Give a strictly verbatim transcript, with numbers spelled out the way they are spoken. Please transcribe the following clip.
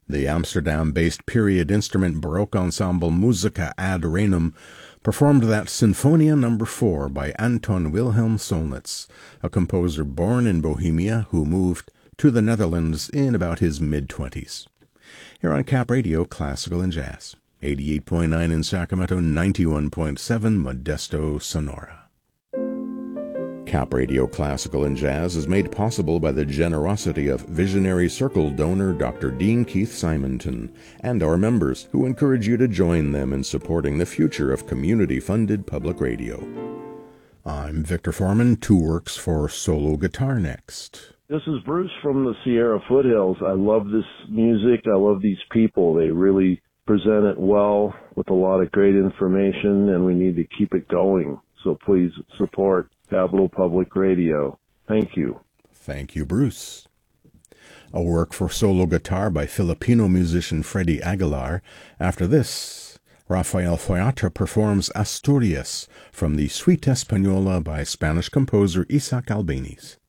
The Amsterdam-based period instrument Baroque ensemble Musica ad Renum performed that Sinfonia number four by Anton Wilhelm Solnitz, a composer born in Bohemia who moved to the Netherlands in about his mid-twenties. Here on Cap Radio, Classical and Jazz, eighty-eight point nine in Sacramento, ninety-one point seven Modesto, Sonora. Cap Radio Classical and Jazz is made possible by the generosity of Visionary Circle donor Doctor Dean Keith Simonton and our members, who encourage you to join them in supporting the future of community-funded public radio. I'm Victor Foreman. Two works for solo guitar next. This is Bruce from the Sierra Foothills. I love this music. I love these people. They really present it well with a lot of great information, and we need to keep it going. So please support Capital Public Radio. Thank you. Thank you, Bruce. A work for solo guitar by Filipino musician Freddy Aguilar. After this, Rafael Foyatra performs Asturias from the Suite Española by Spanish composer Isaac Albeniz.